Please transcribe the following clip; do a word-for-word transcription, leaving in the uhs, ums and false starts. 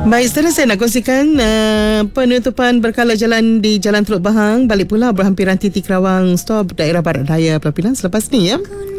Baik, seterusnya saya nak kongsikan uh, penutupan berkala jalan di Jalan Teluk Bahang balik pula berhampiran titik Kerawang stop daerah Barat Daya Pelapinan selepas ni ya.